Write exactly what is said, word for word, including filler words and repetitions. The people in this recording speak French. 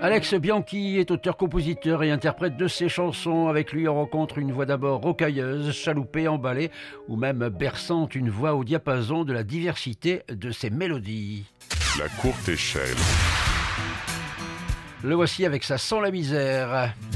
Alex Bianchi est auteur, compositeur et interprète de ses chansons. Avec lui, on rencontre une voix d'abord rocailleuse, chaloupée, emballée, ou même berçante, une voix au diapason de la diversité de ses mélodies. La courte échelle. Le voici avec sa Sans la misère.